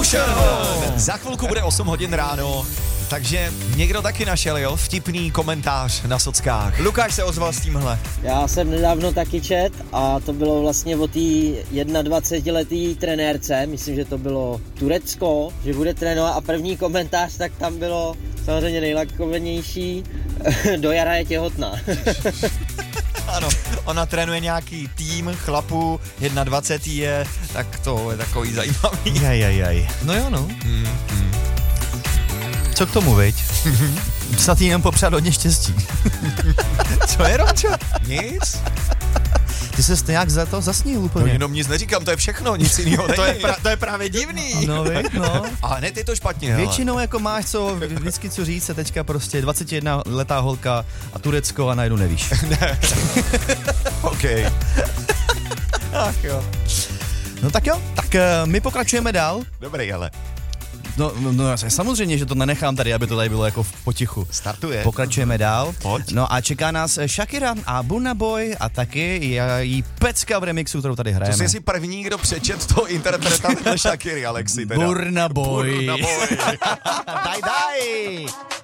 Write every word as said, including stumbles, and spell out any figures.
Session. Za chvilku bude osm hodin ráno, takže někdo taky našel, jo, vtipný komentář na sockách. Lukáš se ozval s tímhle. Já jsem nedávno taky čet a to bylo vlastně o té dvacetiletý trenérce, myslím, že to bylo Turecko, že bude trénovat a první komentář, tak tam bylo samozřejmě nejlakovenější, do jara je těhotná. Ano, ona trénuje nějaký tým chlapů, dvacet jedna je, tak to je takový zajímavý. Jajajaj. No jo, no. Mm, mm. Co k tomu, viď? Snad jí jenom popřát hodně štěstí. Co je, Romčo? Nic? Ty ses nějak za to zasnil No úplně. jenom nic neříkám, to je všechno, nic jiného To je, není. pra, to je právě divný. No, viď, no. A hned je to špatně, hele. Většinou jako máš co, vždycky co říct, a teďka prostě dvacetijednaletá holka a Turecko a najednou nevíš. OK. Ach jo. No tak jo, tak uh, my pokračujeme dál. Dobrý, ale No, no, no samozřejmě, že to nenechám tady, aby to tady bylo jako v potichu. startuje. Pokračujeme dál. Pojď. No a čeká nás Shakira a Burna Boy a taky její pecka v remixu, kterou tady hrajeme. To jsi asi první, kdo přečet toho interpreta Shakiry, Alexi, teda. Burna Boy. Burna Boy. Daj, daj.